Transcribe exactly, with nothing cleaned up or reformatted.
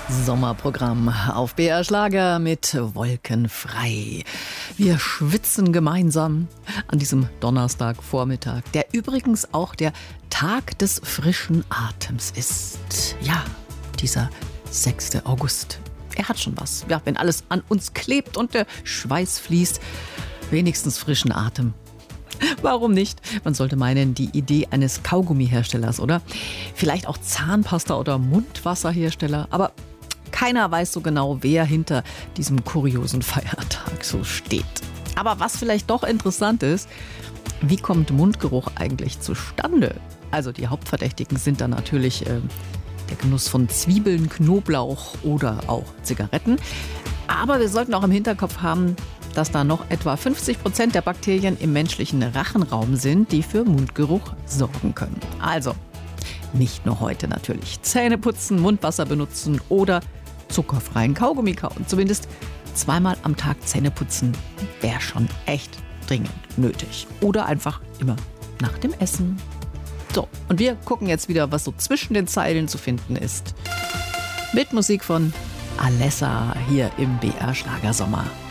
Sommerprogramm auf B R Schlager mit Wolkenfrei. Wir schwitzen gemeinsam an diesem Donnerstagvormittag, der übrigens auch der Tag des frischen Atems ist. Ja, dieser sechster August. Er hat schon was. Ja, wenn alles an uns klebt und der Schweiß fließt, wenigstens frischen Atem. Warum nicht? Man sollte meinen, die Idee eines Kaugummiherstellers, oder? Vielleicht auch Zahnpasta- oder Mundwasserhersteller. Aber keiner weiß so genau, wer hinter diesem kuriosen Feiertag so steht. Aber was vielleicht doch interessant ist, wie kommt Mundgeruch eigentlich zustande? Also die Hauptverdächtigen sind dann natürlich äh, der Genuss von Zwiebeln, Knoblauch oder auch Zigaretten. Aber wir sollten auch im Hinterkopf haben, dass da noch etwa fünfzig Prozent der Bakterien im menschlichen Rachenraum sind, die für Mundgeruch sorgen können. Also nicht nur heute natürlich Zähne putzen, Mundwasser benutzen oder zuckerfreien Kaugummi kauen. Zumindest zweimal am Tag Zähne putzen wäre schon echt dringend nötig. Oder einfach immer nach dem Essen. So, und wir gucken jetzt wieder, was so zwischen den Zeilen zu finden ist. Mit Musik von Alessa hier im B R Schlagersommer.